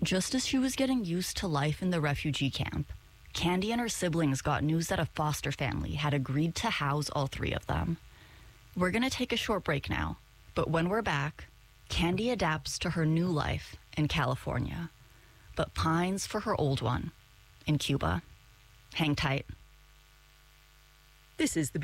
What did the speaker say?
Just as she was getting used to life in the refugee camp, Candy and her siblings got news that a foster family had agreed to house all three of them. We're going to take a short break now, but when we're back, Candy adapts to her new life in California, but pines for her old one in Cuba. Hang tight. This is the